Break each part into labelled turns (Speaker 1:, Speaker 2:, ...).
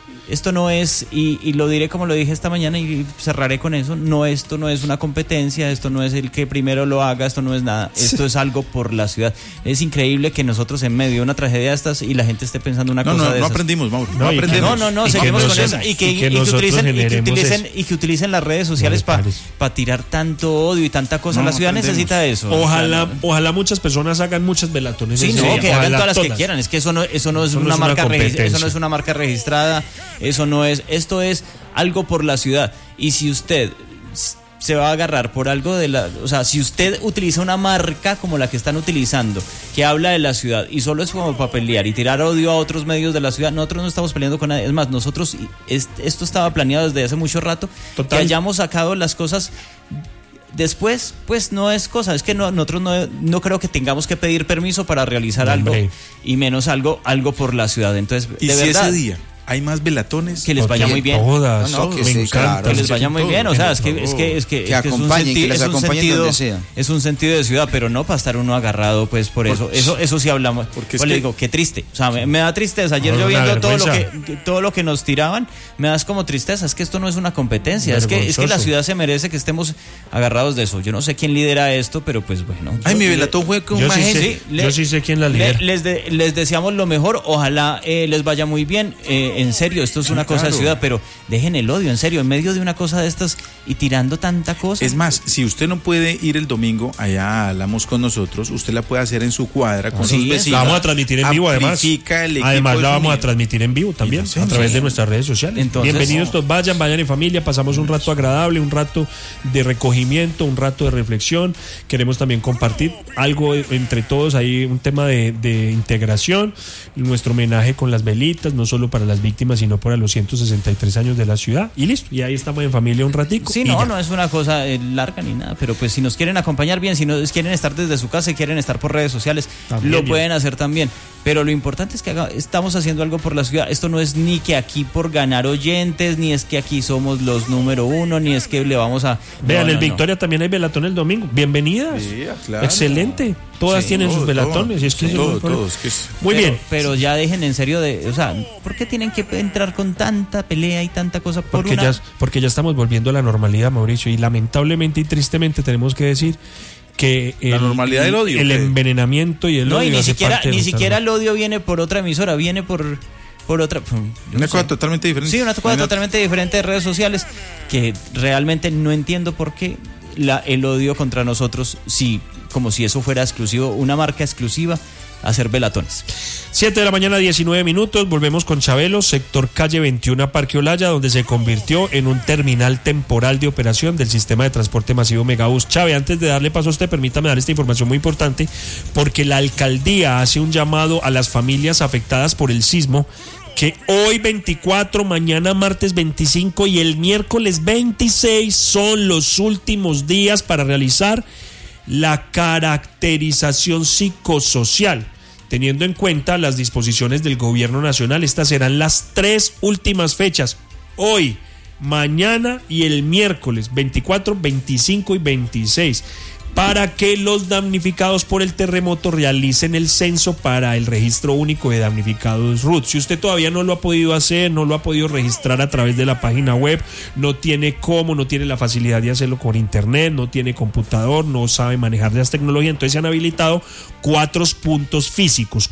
Speaker 1: esto no es, y lo diré como lo dije esta mañana y cerraré con eso, esto no es una competencia, esto no es el que primero lo haga, esto no es nada, esto es algo por la ciudad. Es increíble que nosotros en medio de una tragedia de estas y la gente esté pensando una cosa de esas.
Speaker 2: No aprendimos, Mauro,
Speaker 1: seguimos con eso y que utilicen las redes sociales para tirar tanto odio y tanta cosa. La ciudad necesita eso.
Speaker 3: Ojalá muchas personas hagan muchas velatones.
Speaker 1: Sí, que hagan todas las que quieran. Es que eso no es una marca registrada. Esto es algo por la ciudad. Y si usted se va a agarrar por algo si usted utiliza una marca como la que están utilizando, que habla de la ciudad y solo es como para pelear y tirar odio a otros medios de la ciudad, nosotros no estamos peleando con nadie. Es más, nosotros, esto estaba planeado desde hace mucho rato. Total. Que hayamos sacado las cosas después, pues no es cosa, es que nosotros no creo que tengamos que pedir permiso para realizar algo, y menos algo por la ciudad. Entonces,
Speaker 2: ¿y si ese día hay más velatones?
Speaker 1: Que les vaya muy bien.
Speaker 3: Todas,
Speaker 1: me encanta. Que les vaya muy bien. O sea, es que
Speaker 4: acompañen, que les acompañen donde sea.
Speaker 1: Es un sentido de ciudad, pero no para estar uno agarrado, pues por eso. Eso sí hablamos. Porque le digo, qué triste. O sea, me da tristeza. Ayer yo viendo todo lo que nos tiraban, me das como tristeza. Es que esto no es una competencia. Es que la ciudad se merece que estemos agarrados de eso. Yo no sé quién lidera esto, pero pues bueno.
Speaker 2: Ay, mi velatón fue con más gente.
Speaker 3: Yo sí sé quién la lidera.
Speaker 1: Les deseamos lo mejor. Ojalá les vaya muy bien. En serio, esto es una cosa de ciudad, pero dejen el odio, en serio, en medio de una cosa de estas y tirando tanta cosa.
Speaker 2: Es más, si usted no puede ir el domingo allá hablamos con nosotros, usted la puede hacer en su cuadra con sus vecinos.
Speaker 3: La vamos a transmitir en vivo, además la vamos a transmitir en vivo también, a través de nuestras redes sociales. Entonces, bienvenidos todos, vayan en familia, pasamos un rato agradable, un rato de recogimiento, un rato de reflexión. Queremos también compartir algo entre todos, hay un tema de integración, nuestro homenaje con las velitas, no solo para las víctimas, sino para los 163 años de la ciudad, y listo, y ahí estamos en familia un ratico.
Speaker 1: Sí, no es una cosa larga ni nada, pero pues si nos quieren acompañar bien, si nos quieren estar desde su casa y quieren estar por redes sociales, también lo pueden hacer también, pero lo importante es que estamos haciendo algo por la ciudad. Esto no es ni que aquí por ganar oyentes, ni es que aquí somos los número uno, ni es que le vamos a...
Speaker 3: Vean, el Victoria también hay velatón el domingo, bienvenidas. Sí, claro. Excelente, todas tienen sus velatones, y es que muy bien.
Speaker 1: Pero ya dejen en serio ¿por qué tienen que entrar con tanta pelea y tanta cosa
Speaker 3: porque ya estamos volviendo a la normalidad, Mauricio, y lamentablemente y tristemente tenemos que decir que
Speaker 2: la normalidad del odio,
Speaker 3: el envenenamiento y el odio,
Speaker 1: y ni siquiera el odio viene por otra emisora, viene por otra,
Speaker 2: una cosa totalmente diferente.
Speaker 1: Sí, una cosa totalmente diferente de redes sociales, que realmente no entiendo por qué el odio contra nosotros, como si eso fuera exclusivo, una marca exclusiva, hacer velatones.
Speaker 3: 7 de la mañana, 19 minutos, volvemos con Chabelo, sector calle 21 Parque Olaya, donde se convirtió en un terminal temporal de operación del sistema de transporte masivo Megabús. Chave, antes de darle paso a usted, permítame dar esta información muy importante, porque la alcaldía hace un llamado a las familias afectadas por el sismo, que hoy 24, mañana martes 25 y el miércoles 26 son los últimos días para realizar la caracterización psicosocial. Teniendo en cuenta las disposiciones del gobierno nacional, estas serán las 3 últimas fechas: hoy, mañana y el miércoles 24, 25 y 26, para que los damnificados por el terremoto realicen el censo para el registro único de damnificados RUT. Si usted todavía no lo ha podido hacer, no lo ha podido registrar a través de la página web, no tiene la facilidad de hacerlo por internet, no tiene computador, no sabe manejar las tecnologías, entonces se han habilitado 4 puntos físicos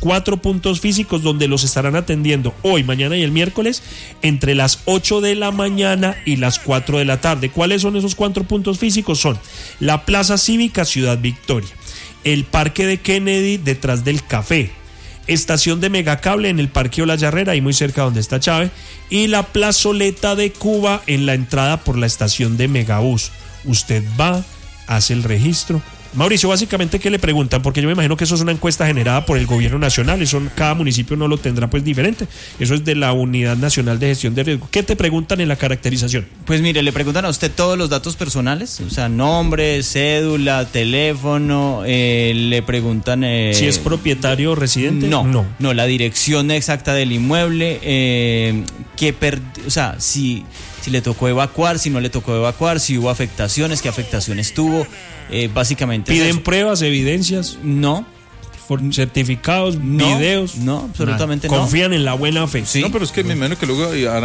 Speaker 3: donde los estarán atendiendo hoy, mañana y el miércoles entre las 8 de la mañana y las 4 de la tarde. ¿Cuáles son esos 4 puntos físicos? Son la Plaza Cívica Ciudad Victoria, el Parque de Kennedy detrás del café, estación de Megacable en el Parque Olaya Herrera, ahí muy cerca donde está Chávez, y la plazoleta de Cuba en la entrada por la estación de Megabús. Usted va, hace el registro. Mauricio, básicamente, ¿qué le preguntan? Porque yo me imagino que eso es una encuesta generada por el gobierno nacional, eso cada municipio no lo tendrá pues diferente, eso es de la Unidad Nacional de Gestión de Riesgo. ¿Qué te preguntan en la caracterización?
Speaker 1: Pues mire, le preguntan a usted todos los datos personales, o sea, nombre, cédula, teléfono, le preguntan...
Speaker 3: ¿Si es propietario o residente?
Speaker 1: No, la dirección exacta del inmueble, si le tocó evacuar, si no le tocó evacuar, si hubo afectaciones, qué afectaciones tuvo, básicamente.
Speaker 3: ¿Piden pruebas, evidencias?
Speaker 1: No.
Speaker 3: ¿Certificados, videos?
Speaker 1: No, absolutamente
Speaker 3: nada. ¿Confían en la buena fe?
Speaker 2: Sí. No, pero es que me imagino que luego